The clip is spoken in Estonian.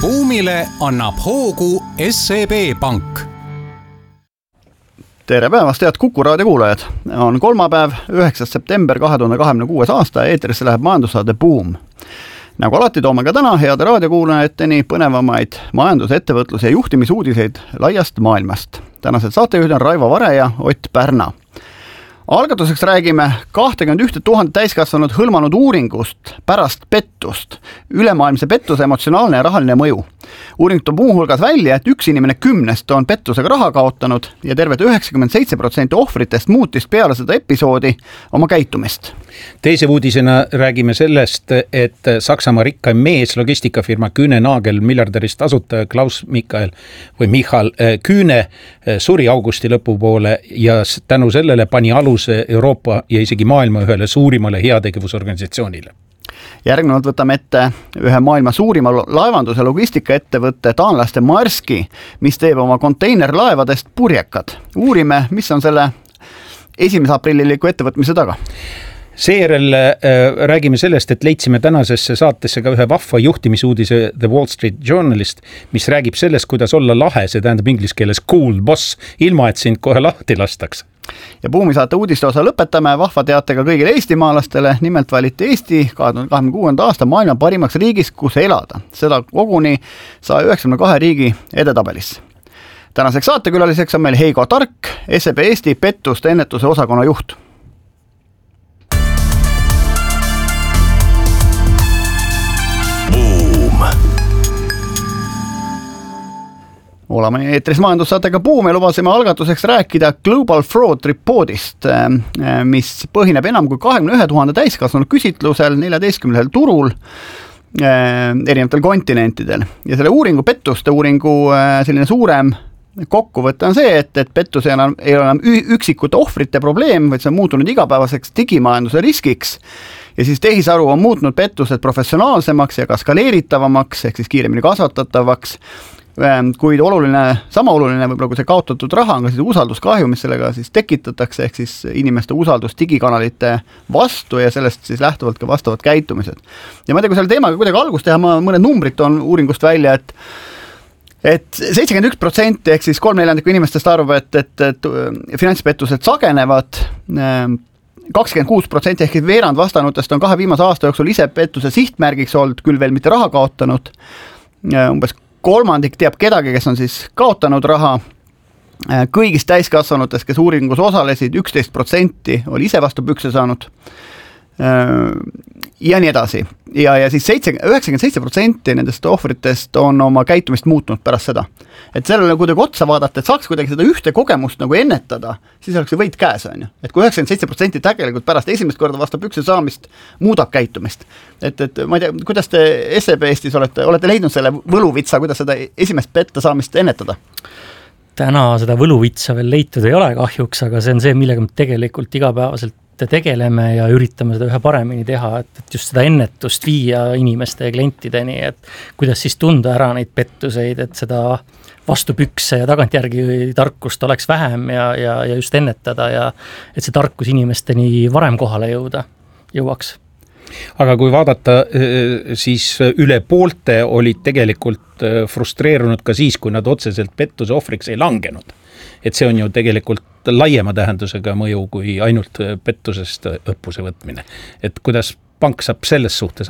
Buumile annab hoogu SEB Pank. Tere päevast, head Kuku raadio kuulajad! On kolmapäev, 9. september 2026 aasta ja eetrisse läheb majandussaade Buum. Nagu alati toome ka täna heade raadiokuulajateni põnevamaid majandus-, ettevõtlus- ja juhtimisuudiseid laiast maailmast. Tänased saatejuhid on Raivo Vare ja Ott Pärna. Algatuseks räägime 21 000 täiskasvanud hõlmanud uuringust pärast pettust. Ülemaailmse pettuse emotsionaalne ja rahaline mõju. Uuring toob muu hulgas välja, et üks inimene 10 on pettusega raha kaotanud ja terved 97% ohvritest muutis peale seda episoodi oma käitumist. Teise uudisena räägime sellest, et Saksamaa rikkaim mees, logistikafirma Kühne Nagel miljardärist asutaja Klaus Michal Kühne suri augusti lõpupoole ja tänu sellele pani aluse Euroopa ja isegi maailma ühele suurimale heategevusorganisatsioonile. Järgnevalt võtame ette ühe maailma suurima laevanduse logistikaettevõtte taanlaste Maerski, mis teeb oma konteinerlaevadest purjekad. Uurime, mis on selle 1. aprilliliku ettevõtmise taga. Seejärel räägime sellest, et leidsime tänasesse saatesse ka ühe vahva juhtimisuudise The Wall Street Journalist, mis räägib sellest, kuidas olla lahe, see tähendab inglise keeles cool boss, ilma et sind kohe lahti lastaks. Ja Buumi saate uudiste osa lõpetame vahva teatega kõigile eestimaalastele. Nimelt valiti Eesti 2026. aasta maailma parimaks riigis, kus elada. Seda koguni 192 riigi edetabelis. Tänaseks saatekülaliseks on meil Heigo Tark, SEB Eesti pettuste ennetuse osakonna juht. Oleme eetris majandussaatega Buum ja lubasime algatuseks rääkida Global Fraud Reportist, mis põhineb enam kui 21 000 täiskasvanud küsitlusel 14 turul erinevatel kontinentidel. Ja selle pettuste uuringu selline suurem kokkuvõte on see, et pettus ei ole enam üksikute ohvrite probleem, vaid see on muutunud igapäevaseks digimajanduse riskiks. Ja siis tehisaru on muutnud pettused professionaalsemaks ja ka skaleeritavamaks, ehk siis kiiremini kasvatatavaks. Kuid sama oluline võib-olla kui see kaotatud raha on ka siis usalduskahju, mis sellega siis tekitatakse, ehk siis inimeste usaldus digikanalite vastu ja sellest siis lähtuvalt ka vastavad käitumised. Ja ma kui selle teemaga kuidagi algust teha, mõned numbrid on uuringust välja, et 71% ehk siis 3/4 inimestest arvab, et finantspettused sagenevad, 26% ehk veerand vastanutest on 2 viimase aasta jooksul ise pettuse sihtmärgiks olnud, küll veel mitte raha kaotanud, umbes kolmandik teab kedagi, kes on siis kaotanud raha. Kõigist täiskasvanutest, kes uuringus osalesid, 11% oli ise vastu pükse saanud. Ja nii edasi. Ja siis 97% nendest ohvritest on oma käitumist muutnud pärast seda. Et sellele kuidagi otsa vaadata, et saaks kuidagi seda ühte kogemust nagu ennetada, siis oleks see võit käes. Et kui 97% tegelikult pärast esimest korda vastu pükse saamist muudab käitumist. Et ma ei tea, kuidas te SEB Eestis olete leidnud selle võluvitsa, kuidas seda esimest petta saamist ennetada? Täna seda võluvitsa veel leitud ei ole kahjuks, aga see on see, millega me tegelikult igapäevaselt tegeleme ja üritame seda ühe paremini teha, et just seda ennetust viia inimeste ja klientideni, et kuidas siis tunda ära neid pettuseid, et seda vastu pükse ja tagantjärgi tarkust oleks vähem ja just ennetada ja et see tarkus inimesteni varem kohale jõuaks. Aga kui vaadata, siis üle poolte olid tegelikult frustreerunud ka siis, kui nad otseselt pettuse ohvriks ei langenud. Et see on ju tegelikult laiema tähendusega mõju kui ainult pettusest õppuse võtmine. Et kuidas pank saab selles suhtes